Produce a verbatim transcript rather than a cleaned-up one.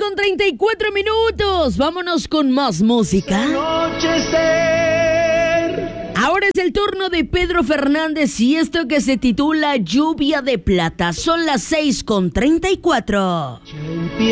con treinta y cuatro minutos. Vámonos con más música. Ahora es el turno de Pedro Fernández y esto que se titula Lluvia de Plata. Son las seis con treinta y cuatro.